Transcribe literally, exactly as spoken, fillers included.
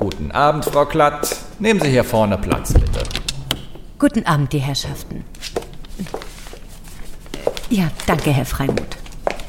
Guten Abend, Frau Klatt. Nehmen Sie hier vorne Platz, bitte. Guten Abend, die Herrschaften. Ja, danke, Herr Freimuth.